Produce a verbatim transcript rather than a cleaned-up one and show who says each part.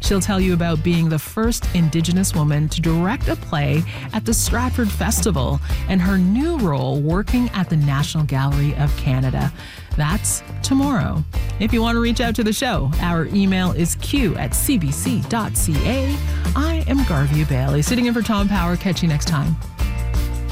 Speaker 1: She'll tell you about being the first Indigenous woman to direct a play at the Stratford Festival and her new role working at the National Gallery of Canada. That's tomorrow. If you want to reach out to the show, our email is q at c b c dot c a. I am Garvia Bailey, sitting in for Tom Power. Catch you next time.